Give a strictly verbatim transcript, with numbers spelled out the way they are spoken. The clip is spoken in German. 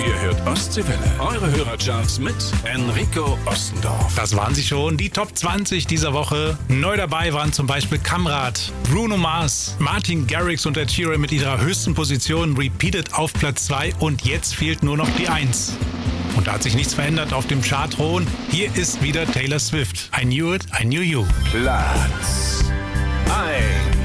Ihr hört Ostseewelle. Eure Hörercharts mit Enrico Ostendorf. Das waren sie schon, die Top zwanzig dieser Woche. Neu dabei waren zum Beispiel Kamrat, Bruno Mars, Martin Garrix und Ed Sheeran mit ihrer höchsten Position Repeated auf Platz zwei und jetzt fehlt nur noch die eins. Und da hat sich nichts verändert auf dem Chartthron. Hier ist wieder Taylor Swift. I knew it, I knew you. Platz eins.